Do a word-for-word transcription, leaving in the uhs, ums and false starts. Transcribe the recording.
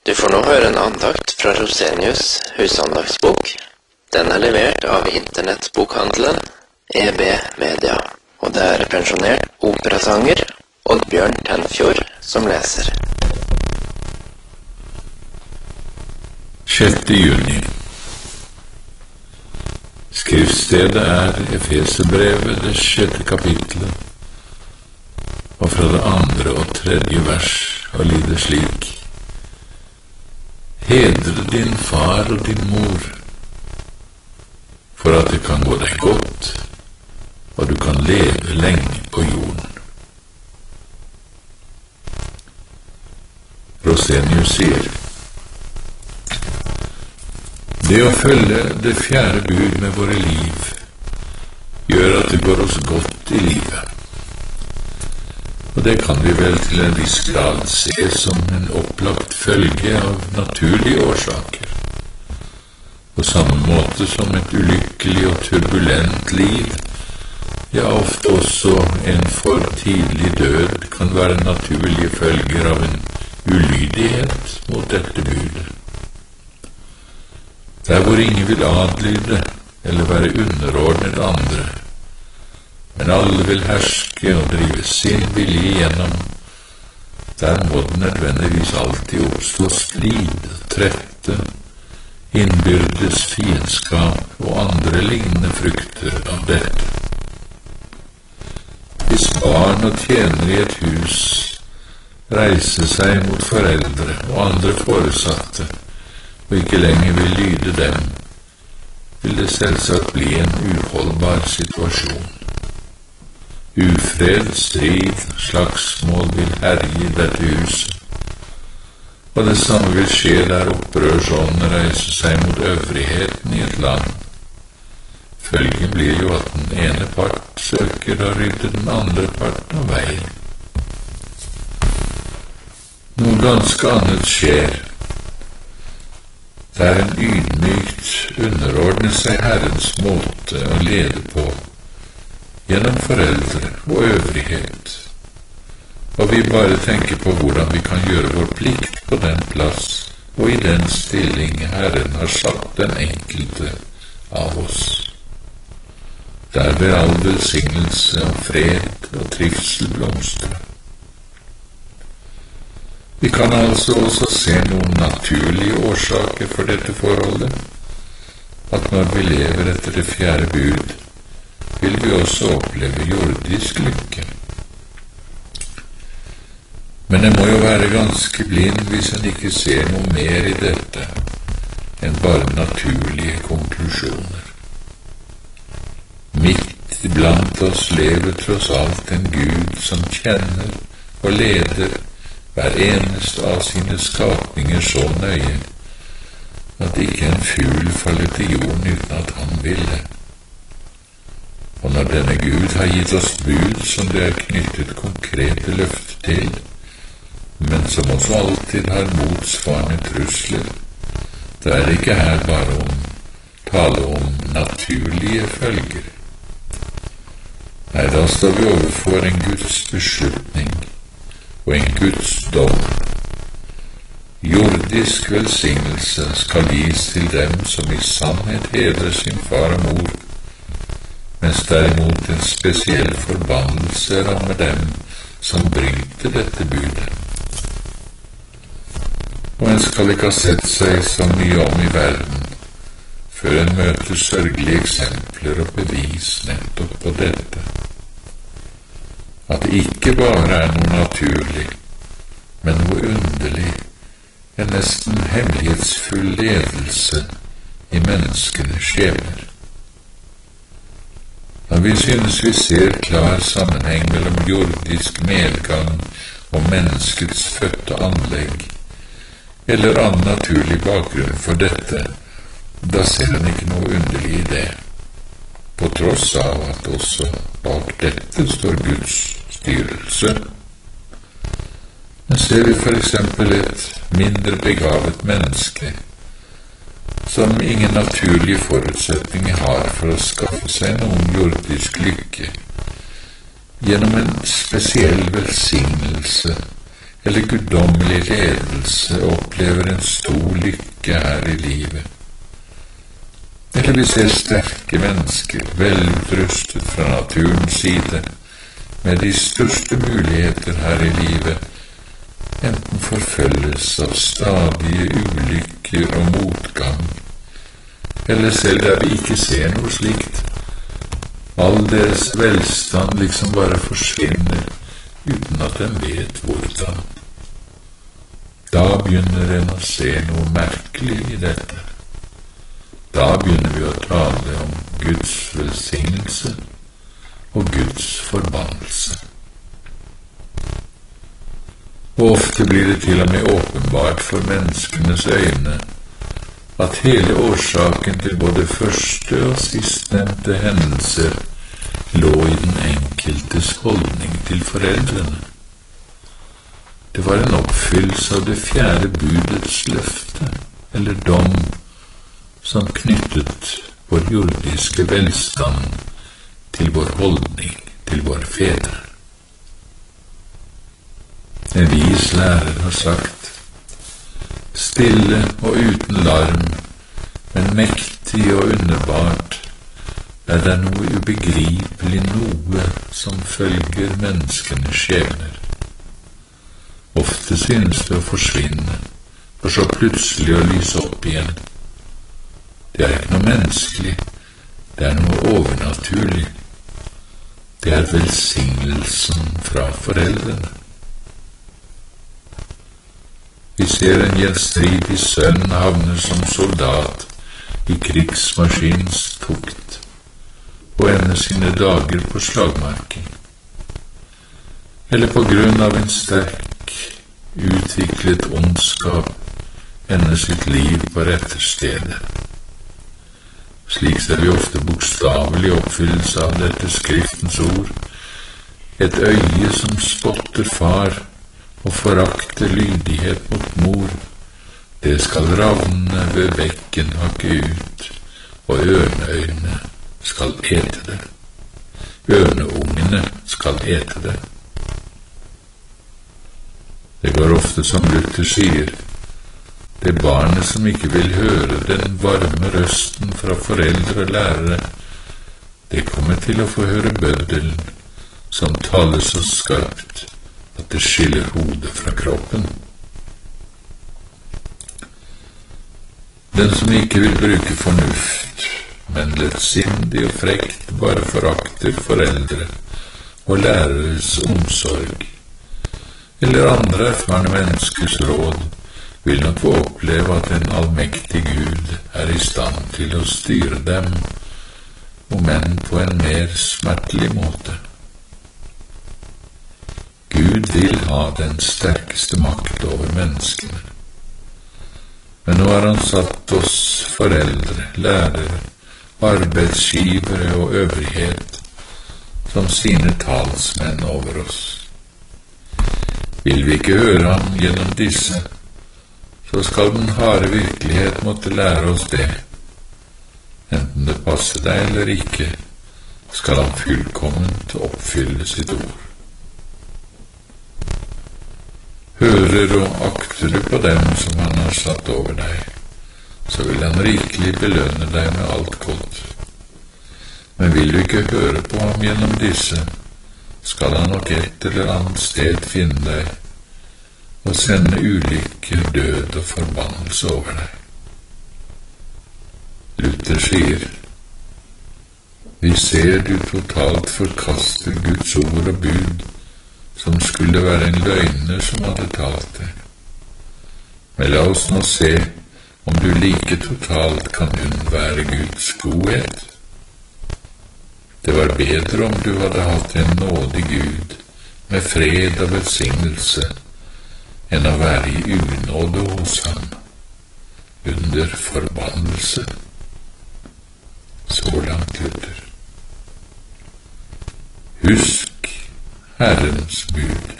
Du får nå høre en andakt fra Rosenius husandaktsbok. Den er levert av internettbokhandelen E B Media, og det er pensjonert operasanger Oddbjørn Tenfjord som leser. sjette juni. Skriftstedet er Efeserbrevet, det sjette kapitlet, og fra det andre og tredje vers og lyder slik: Hedre din far og din mor, for at det kan gå deg godt, og du kan leve lenge på jorden. Rosenius sier: Det å følge det fjerde bud med våre liv gjør at det går oss godt i livet. Og det kan vi vel til en viss grad se som en opplagt følge av naturlige årsaker. På samme måte som et ulykkelig og turbulent liv, ja, ofte også en for tidlig død, kan være naturlige følger av en ulydighet mot dette budet. Der hvor ingen vil adlyde eller være underordnet andre, men alle vil herske og drive sin vilje igjennom, der må det nødvendigvis alltid oppstå strid, trette, innbyrdes fiendskap og andre lignende frukter av dette. Hvis barn og tjenere i et hus reiser seg mot foreldre og andre foresatte, og ikke lenger vil lyde dem, vil det selvsagt bli en uholdbar situasjon. Ufred, strid, slagsmål vil herje i dette huset, og det samme vil skje der opprørsånden reiser seg mot øvrigheten i et land. Følgen blir jo at den ene part søker å rydde den andre parten av veien. Noe ganske annet skjer. Det er en ydmykt underordne seg Herrens måte å lede på, gjennom foreldre og øvrighet, og vi bare tenker på hvordan vi kan gjøre vår plikt på den plass og i den stilling Herren har satt den enkelte av oss. Der vil all velsignelse og fred og trivsel blomstre. Vi kan altså også se noen naturlige årsaker for dette forholdet, at når vi lever etter det fjerde bud, vil vi også oppleve jordisk lykke. Men det må jo være ganske blind hvis en ikke ser noe mer i dette enn bare naturlige konklusjoner. Midt blant oss lever tross alt en Gud som kjenner og leder hver eneste av sine skapninger så nøye, at ikke en fugl faller til jorden uten at han ville. Og når denne Gud har gitt oss bud som det er knyttet konkrete løfter til, men som også alltid har motsvarende trusler, da er det ikke her bare om tale om naturlige følger. Nei, da står vi overfor en Guds beslutning og en Guds dom. Jordisk velsignelse skal gis til dem som i sannhet hedrer sin far og mor, mens derimot en spesiell forbannelse rammer dem som bryter dette budet. Og en skal ikke ha sett seg så mye om i verden, før en møter sørgelige eksempler og bevis nettopp på dette. At det ikke bare er noe naturlig, men noe underlig, en nesten hemmelighetsfull ledelse i menneskenes skjebner. Når vi synes vi ser klar sammenheng mellom jordisk medgang og menneskets fødte anlegg, eller annen naturlig bakgrunn for dette, da ser en ikke noe underlig i det, på tross av at også bak dette står Guds styrelse. Men ser vi for eksempel et mindre begavet menneske, som ingen naturlige forutsetninger har for å skaffe seg noen jordisk lykke, gjennom en spesiell velsignelse eller guddommelig ledelse opplever en stor lykke her i livet. Eller vi ser sterke mennesker, velutrustet fra naturens side, med de største muligheter her i livet, enten forfølges av stadige ulykker og motgang, eller selv der vi ikke ser noe slikt. All deres velstand liksom bare forsvinner, uten at en vet hvordan. Da begynner en å se noe merkelig i dette. Da begynner vi å tale om Guds velsignelse og Guds forbannelse. Og ofte blir det til og med åpenbart for menneskenes øyne at hele årsaken til både første og sistnevnte hendelser lå i den enkeltes holdning til foreldrene. Det var en oppfyllelse av det fjerde budets løfte, eller dom, som knyttet vår jordiske velstand til vår holdning til våre fedre. En vis lærer har sagt: stille og uten larm, men mektig og underbart, er det noe ubegripelig noe som følger menneskenes skjebner. Ofte synes det å forsvinne, for så plutselig å lyse opp igjen. Det er ikke noe menneskelig, det er noe overnaturlig. Det er velsignelsen fra foreldrene. Vi ser en gjenstridig sønn havne som soldat i krigsmaskinens tukt og ende sine dager på slagmarken, eller på grunn av en sterk, utviklet ondskap ende sitt liv på rette stedet. Slik ser vi ofte bokstavelig oppfyllelse av dette skriftens ord, et øye som spotter far og forakter lydighet mot mor, det skal ravnene ved bekken hakke ut, og ørneøyne skal ete det. Ørneungene skal ete det. Det går ofte som Luther sier: det barnet som ikke vil høre den varme røsten fra foreldre og lærere, det kommer til å få høre bøddelen, som taler så skarpt at det skiller hodet fra kroppen. Den som ikke vil bruke fornuft, men lettsindig og frekt bare forakter foreldre og læreres omsorg, eller andre erfarne menneskers råd, vil nok få oppleve at en allmektig Gud er i stand til å styre dem, om enn på en mer smertelig måte. Gud vil ha den sterkeste makt over menneskene. Men nå har han satt oss foreldre, lærere, arbeidsgivere og øvrighet som sine talsmenn over oss. Vil vi ikke høre ham gjennom disse, så skal den harde virkelighet måtte lære oss det. Enten det passer deg eller ikke, skal han fullkomment oppfylle sitt ord. Hører og akter du på dem som han har satt over deg, så vil han rikelig belønne deg med alt godt. Men vil du ikke høre på ham gjennom disse, skal han nok et eller annet sted finne deg, og sende ulykke, død og forbannelse over deg. Luther sier: vi ser du totalt forkaster Guds ord og bud, som skulle være en løgner som hadde talt det. Men la oss nå se om du like totalt kan unnvære Guds godhet. Det var bedre om du hadde hatt en nådig Gud med fred og velsignelse, enn å være i unåde hos ham, under forbannelse. Så langt Luther. Husk Herrens bud.